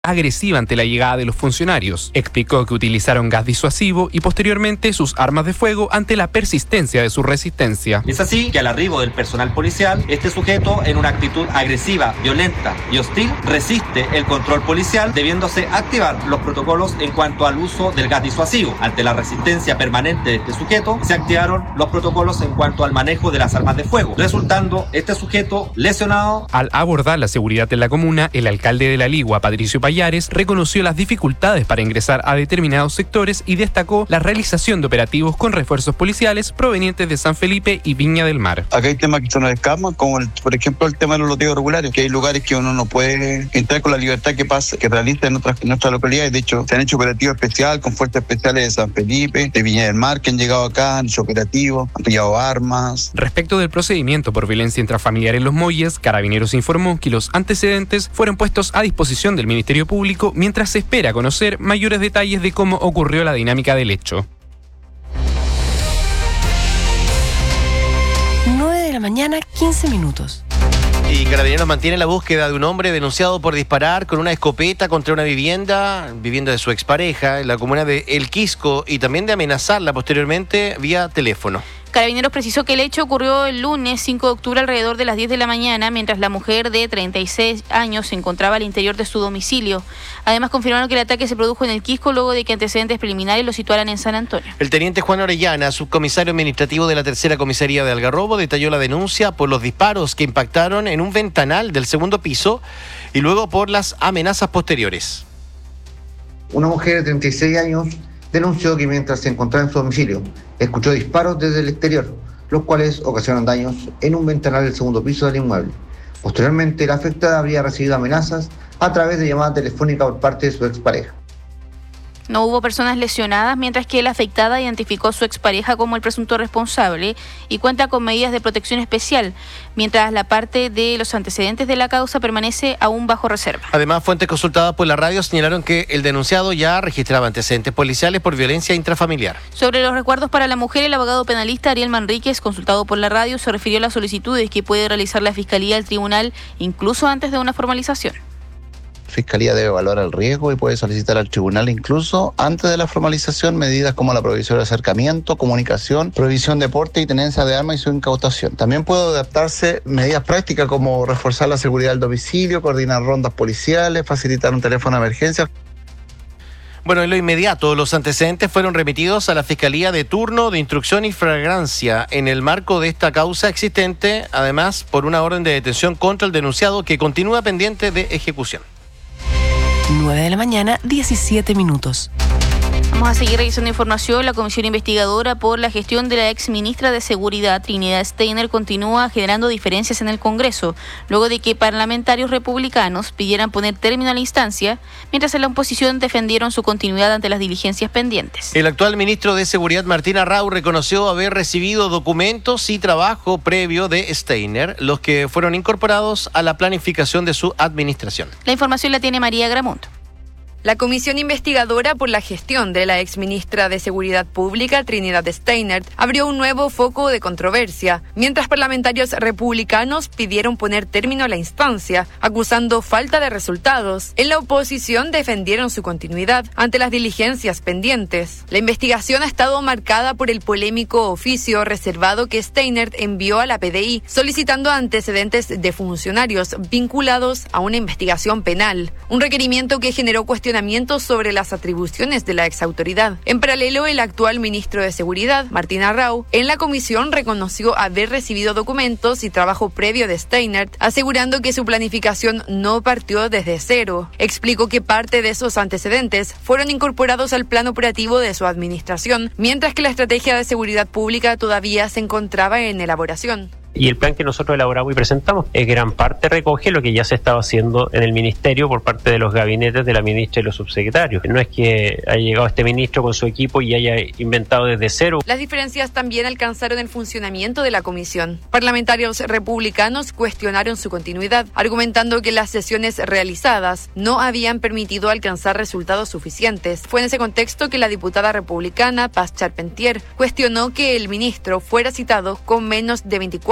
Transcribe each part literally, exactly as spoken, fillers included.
agresiva ante la llegada de los funcionarios. Explicó que utilizaron gas disuasivo y posteriormente sus armas de fuego ante la persistencia de su resistencia. Es así que al arribo del personal policial, este sujeto, en una actitud agresiva, violenta y hostil, resiste el control policial, debiéndose activar los protocolos en cuanto al uso del gas disuasivo. Ante la resistencia permanente de este sujeto, se activaron los protocolos en cuanto al manejo de las armas de fuego, resultando este sujeto lesionado. Al abordar la seguridad en la comuna, el alcalde de La Ligua, Patricio Payares, reconoció las dificultades para ingresar a determinados sectores y destacó la realización de operativos con refuerzos policiales provenientes de San Felipe y Viña del Mar. Acá hay temas que se nos escapan, como el, por ejemplo el tema de los loteos regulares, que hay lugares que uno no puede entrar con la libertad que pasa, que realiza en otras en nuestras localidades. De hecho, se han hecho operativos especiales con fuerzas especiales de San Felipe, de Viña del Mar, que han llegado acá, han hecho operativos, han pillado armas. Respecto del procedimiento por violencia intrafamiliar en Los Molles, Carabineros informó que los antecedentes fueron puestos a disposición del Ministerio Público mientras se espera conocer mayores detalles de cómo ocurrió la dinámica del hecho. nueve de la mañana, quince minutos. Y Carabineros mantiene la búsqueda de un hombre denunciado por disparar con una escopeta contra una vivienda, vivienda de su expareja, en la comuna de El Quisco, y también de amenazarla posteriormente vía teléfono. Carabineros precisó que el hecho ocurrió el lunes cinco de octubre alrededor de las diez de la mañana, mientras la mujer de treinta y seis años se encontraba al interior de su domicilio. Además, confirmaron que el ataque se produjo en El Quisco luego de que antecedentes preliminares lo situaran en San Antonio. El teniente Juan Orellana, subcomisario administrativo de la tercera comisaría de Algarrobo, detalló la denuncia por los disparos que impactaron en un ventanal del segundo piso y luego por las amenazas posteriores. Una mujer de treinta y seis años denunció que mientras se encontraba en su domicilio, escuchó disparos desde el exterior, los cuales ocasionan daños en un ventanal del segundo piso del inmueble. Posteriormente, la afectada habría recibido amenazas a través de llamada telefónica por parte de su expareja. No hubo personas lesionadas, mientras que la afectada identificó a su expareja como el presunto responsable y cuenta con medidas de protección especial, mientras la parte de los antecedentes de la causa permanece aún bajo reserva. Además, fuentes consultadas por la radio señalaron que el denunciado ya registraba antecedentes policiales por violencia intrafamiliar. Sobre los resguardos para la mujer, el abogado penalista Ariel Manríquez, consultado por la radio, se refirió a las solicitudes que puede realizar la Fiscalía al Tribunal, incluso antes de una formalización. Fiscalía debe evaluar el riesgo y puede solicitar al tribunal incluso antes de la formalización medidas como la prohibición de acercamiento, comunicación, prohibición de porte y tenencia de armas y su incautación. También puede adaptarse medidas prácticas como reforzar la seguridad del domicilio, coordinar rondas policiales, facilitar un teléfono de emergencia. Bueno, en lo inmediato, los antecedentes fueron remitidos a la Fiscalía de Turno de Instrucción y Flagrancia en el marco de esta causa existente, además por una orden de detención contra el denunciado que continúa pendiente de ejecución. nueve de la mañana, diecisiete minutos. Vamos a seguir revisando información. La comisión investigadora por la gestión de la ex ministra de Seguridad, Trinidad Steiner, continúa generando diferencias en el Congreso, luego de que parlamentarios republicanos pidieran poner término a la instancia, mientras en la oposición defendieron su continuidad ante las diligencias pendientes. El actual ministro de Seguridad, Martín Arrau, reconoció haber recibido documentos y trabajo previo de Steiner, los que fueron incorporados a la planificación de su administración. La información la tiene María Gramunt. La comisión investigadora por la gestión de la exministra de Seguridad Pública, Trinidad Steiner, abrió un nuevo foco de controversia, mientras parlamentarios republicanos pidieron poner término a la instancia, acusando falta de resultados. En la oposición defendieron su continuidad ante las diligencias pendientes. La investigación ha estado marcada por el polémico oficio reservado que Steiner envió a la P D I, solicitando antecedentes de funcionarios vinculados a una investigación penal, un requerimiento que generó cuestiones sobre las atribuciones de la exautoridad. En paralelo, el actual ministro de Seguridad, Martín Arrau, en la comisión reconoció haber recibido documentos y trabajo previo de Steiner, asegurando que su planificación no partió desde cero. Explicó que parte de esos antecedentes fueron incorporados al plan operativo de su administración, mientras que la estrategia de seguridad pública todavía se encontraba en elaboración. Y el plan que nosotros elaboramos y presentamos es gran parte recoge lo que ya se estaba haciendo en el ministerio por parte de los gabinetes de la ministra y los subsecretarios. No es que haya llegado este ministro con su equipo y haya inventado desde cero. Las diferencias también alcanzaron el funcionamiento de la comisión. Parlamentarios republicanos cuestionaron su continuidad, argumentando que las sesiones realizadas no habían permitido alcanzar resultados suficientes. Fue en ese contexto que la diputada republicana Paz Charpentier cuestionó que el ministro fuera citado con menos de veinticuatro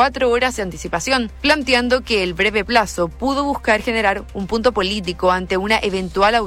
veinticuatro horas de anticipación, planteando que el breve plazo pudo buscar generar un punto político ante una eventual